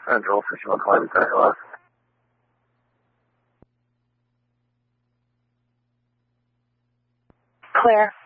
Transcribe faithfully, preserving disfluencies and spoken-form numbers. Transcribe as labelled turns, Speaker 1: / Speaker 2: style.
Speaker 1: 三周四十万块的贷款。
Speaker 2: Clear.